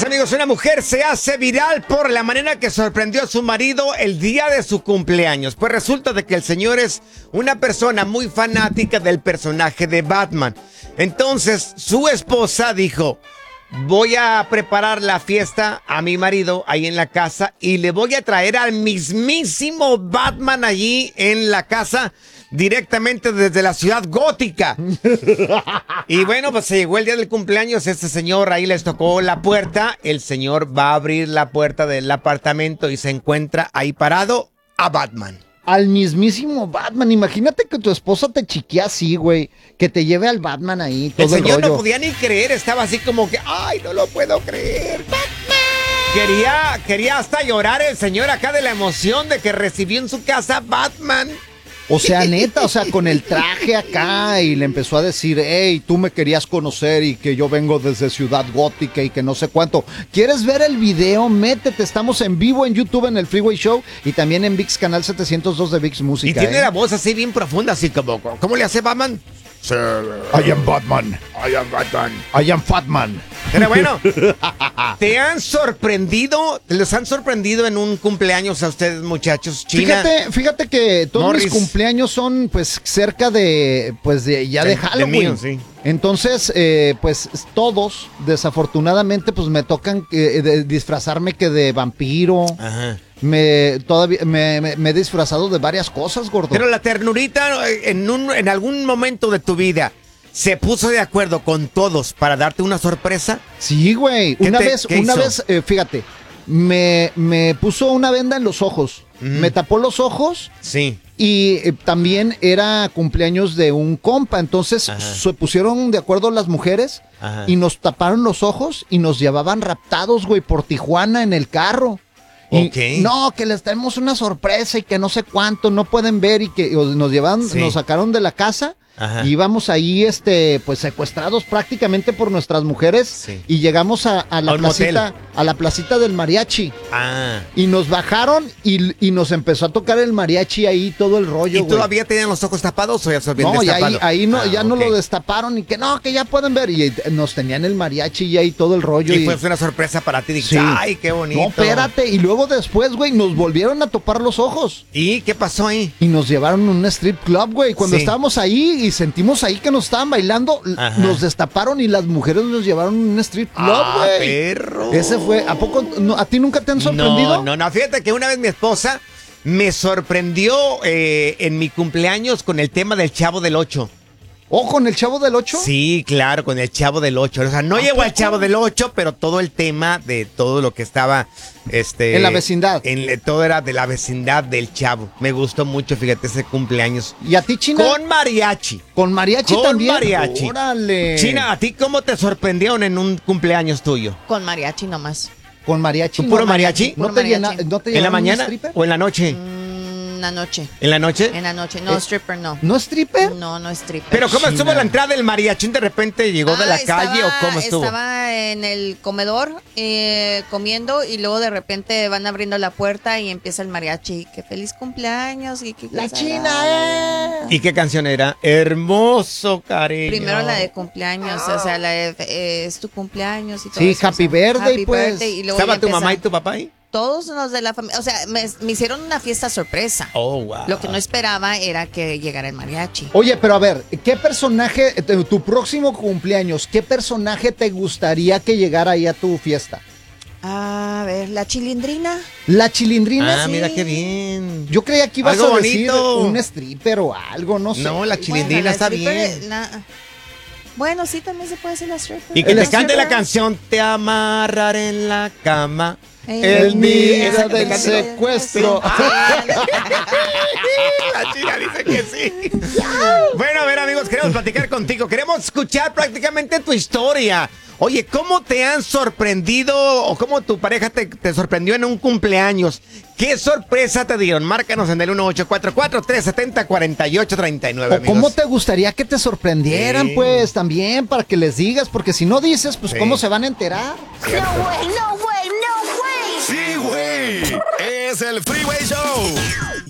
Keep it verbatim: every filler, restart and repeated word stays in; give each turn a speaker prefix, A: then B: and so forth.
A: amigos, una mujer se hace viral por la manera que sorprendió a su marido el día de su cumpleaños. Pues resulta de que el señor es una persona muy fanática del personaje de Batman. Entonces, su esposa dijo: voy a preparar la fiesta a mi marido ahí en la casa y le voy a traer al mismísimo Batman allí en la casa, directamente desde la ciudad gótica. Y bueno, pues se llegó el día del cumpleaños. Este señor ahí les tocó la puerta. El señor va a abrir la puerta del apartamento y se encuentra ahí parado a Batman.
B: Al mismísimo Batman. Imagínate que tu esposa te chiquea así, güey. Que te lleve al Batman ahí, todo
A: el señor
B: el rollo.
A: No podía ni creer. Estaba así como que, ay, no lo puedo creer. Batman. Quería, quería hasta llorar el señor acá de la emoción de que recibió en su casa Batman.
B: O sea, neta, o sea, con el traje acá, y le empezó a decir: hey, tú me querías conocer y que yo vengo desde Ciudad Gótica y que no sé cuánto. ¿Quieres ver el video? Métete, estamos en vivo en YouTube en el Freeway Show y también en VIX Canal setecientos dos de VIX Música.
A: Y tiene
B: ¿eh?
A: la voz así bien profunda, así como, ¿cómo le hace Batman?
B: Sir, I am Batman. I am Batman. I am Fatman.
A: Pero bueno, ¿te han sorprendido? ¿Les han sorprendido en un cumpleaños a ustedes, muchachos? China.
B: Fíjate, fíjate que todos
A: Morris.
B: mis cumpleaños son pues cerca de, pues de ya de, de Halloween. De mío, sí. Entonces, eh, pues todos, desafortunadamente, pues me tocan eh, de disfrazarme que de vampiro.
A: Ajá.
B: Me todavía me, me, me he disfrazado de varias cosas, gordo.
A: Pero la ternurita en un en algún momento de tu vida ¿se puso de acuerdo con todos para darte una sorpresa?
B: Sí, güey. Una
A: te,
B: vez, una hizo? vez, eh, fíjate, me, me puso una venda en los ojos. Mm. Me tapó los ojos.
A: Sí.
B: Y eh, también era cumpleaños de un compa. Entonces Ajá. se pusieron de acuerdo las mujeres Ajá. y nos taparon los ojos y nos llevaban raptados, güey, por Tijuana en el carro. Y, okay. No, que les tenemos una sorpresa y que no sé cuánto, no pueden ver, y que nos llevaron, sí. nos sacaron de la casa. Ajá. Y íbamos ahí, este, pues secuestrados prácticamente por nuestras mujeres. Sí. Y llegamos a, a la a placita, motel. a la placita del mariachi.
A: Ah.
B: Y nos bajaron y, y nos empezó a tocar el mariachi ahí, todo el rollo.
A: ¿Y todavía tenían los ojos tapados o ya se habían
B: no,
A: destapado?
B: No, ahí, ahí no,
A: ah,
B: ya okay. no lo destaparon y que no, que ya pueden ver. Y nos tenían el mariachi y ahí todo el rollo.
A: Y, y... fue una sorpresa para ti. Dijiste, sí. ay, qué bonito.
B: No, espérate. Y luego después, güey, nos volvieron a topar los ojos.
A: ¿Y qué pasó ahí?
B: Y nos llevaron a un strip club, güey. Cuando sí. estábamos ahí y sentimos ahí que nos estaban bailando, Ajá. nos destaparon y las mujeres nos llevaron a un strip club, güey.
A: Ah, perro.
B: Ese fue, ¿a poco no, a ti nunca te han sorprendido?
A: No, no, no, fíjate que una vez mi esposa me sorprendió eh, en mi cumpleaños con el tema del Chavo del Ocho.
B: ¿Oh, con el Chavo del Ocho?
A: Sí, claro, con el Chavo del Ocho. O sea, no llegó al Chavo del Ocho, pero todo el tema de todo lo que estaba... este
B: en la vecindad.
A: En, todo era de la vecindad del Chavo. Me gustó mucho, fíjate, ese cumpleaños.
B: ¿Y a ti, China?
A: Con mariachi.
B: ¿Con mariachi
A: con
B: también?
A: Con mariachi.
B: ¡Órale!
A: China, ¿a ti cómo te sorprendieron en un cumpleaños tuyo?
C: Con mariachi nomás.
B: ¿Con mariachi?
A: ¿Puro mariachi?
B: ¿No, te llena, ¿No te
A: ¿En la mañana o en la noche?
C: Mm. En la noche.
A: ¿En la noche?
C: En la noche. No,
B: ¿Eh?
C: stripper no.
B: ¿No stripper?
C: No, no stripper.
A: ¿Pero cómo estuvo la entrada del mariachín? ¿De repente llegó ah, de la estaba, calle o cómo estuvo?
C: Estaba en el comedor eh, comiendo y luego de repente van abriendo la puerta y empieza el mariachi. ¡Qué feliz cumpleaños! Y qué
B: ¡La China, eh!
A: ¿Y qué canción era? Hermoso, cariño.
C: Primero la de cumpleaños, ah. o sea, la de eh, es tu cumpleaños y todo
B: sí,
C: eso.
B: Happy
C: o sea,
B: Birthday,
C: happy
B: pues.
C: Birthday, y
A: ¿Estaba tu mamá y tu papá ahí?
C: Todos los de la familia, o sea, me, me hicieron una fiesta sorpresa.
A: Oh, wow.
C: Lo que no esperaba era que llegara el mariachi.
B: Oye, pero a ver, ¿qué personaje, tu próximo cumpleaños, qué personaje te gustaría que llegara ahí a tu fiesta?
C: A ver, ¿la Chilindrina?
B: ¿La Chilindrina?
A: Ah,
C: sí.
A: mira qué bien.
B: Yo creía que ibas
A: algo
B: a decir
A: bonito.
B: un stripper o algo, no sé.
A: No, la Chilindrina bueno, está bien.
C: La... Bueno, sí, también se puede hacer la stripper.
A: Y que
C: el
A: te cante la canción Te amarraré en la cama
C: el,
B: el día del de secuestro.
A: La China dice que sí. Bueno, a ver, amigos, queremos platicar contigo. Queremos escuchar prácticamente tu historia. Oye, ¿cómo te han sorprendido o cómo tu pareja te, te sorprendió en un cumpleaños? ¿Qué sorpresa te dieron? Márcanos en el uno ocho cuatro cuatro, tres siete cero, cuatro ocho tres nueve,
B: amigos. ¿Cómo te gustaría que te sorprendieran, sí. pues, también, para que les digas? Porque si no dices, pues, sí. ¿cómo se van a enterar?
D: No way, no way, no way.
E: Sí, güey. Es el Freeway Show.